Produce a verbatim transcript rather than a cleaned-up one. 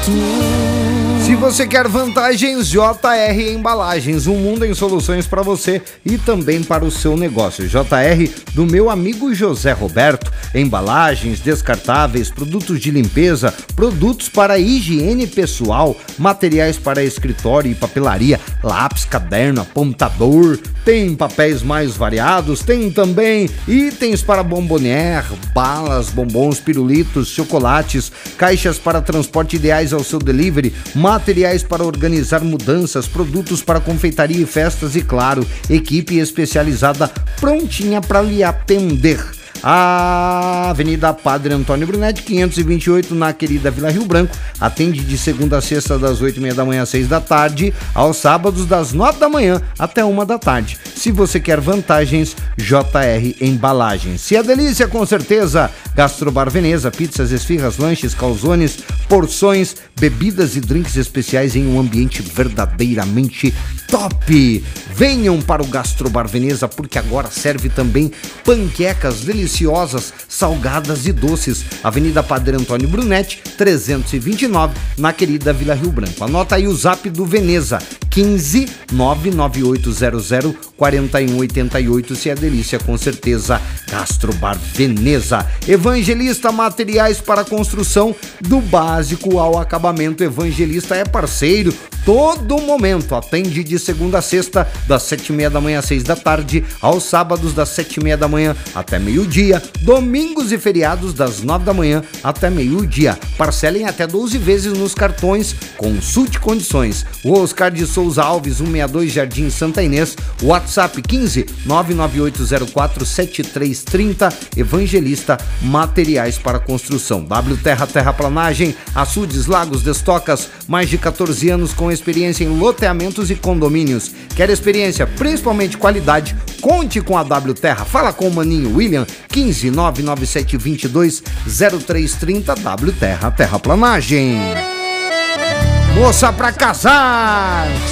Se você quer vantagens, J R Embalagens, um mundo em soluções para você e também para o seu negócio. J R do meu amigo José Roberto, embalagens, descartáveis, produtos de limpeza, produtos para higiene pessoal, materiais para escritório e papelaria, lápis, caderno, apontador, tem papéis mais variados, tem também itens para bombonier, balas, bombons, pirulitos, chocolates, caixas para transporte ideais ao seu delivery, materiais para organizar mudanças, produtos para confeitaria e festas e, claro, equipe especializada prontinha para lhe atender. A Avenida Padre Antônio Brunetti, quinhentos e vinte e oito, na querida Vila Rio Branco, atende de segunda a sexta das oito e meia da manhã às seis da tarde, aos sábados das nove da manhã até uma da tarde. Se você quer vantagens, J R Embalagens. Se a delícia, com certeza, Gastrobar Veneza, pizzas, esfirras, lanches, calzones, porções, bebidas e drinks especiais em um ambiente verdadeiramente top. Venham para o Gastrobar Veneza, porque agora serve também panquecas deliciosas, salgadas e doces. Avenida Padre Antônio Brunetti, trezentos e vinte e nove, na querida Vila Rio Branco. Anota aí o zap do Veneza, quinze, nove nove oito zero zero, quatro um oito oito. Se é delícia, com certeza, Gastrobar Veneza. Evangelista Materiais para Construção, do básico ao acabamento. Evangelista é parceiro todo momento, atende de segunda a sexta, das sete e meia da manhã às seis da tarde, aos sábados das sete e meia da manhã até meio-dia, domingos e feriados das nove da manhã até meio-dia. Parcelem até doze vezes nos cartões, consulte condições. O Oscar de Souza Alves, cento e sessenta e dois, Jardim Santa Inês, WhatsApp quinze, nove nove oito zero quatro, sete três três zero. Evangelista Materiais para Construção. W Terra Terraplanagem, açudes, lagos, destocas, mais de quatorze anos com experiência em loteamentos e condomínios. Quer experiência, principalmente qualidade? Conte com a W Terra. Fala com o maninho William, quinze, nove nove sete dois dois, zero três três zero. W Terra Terraplanagem. Moça pra casar!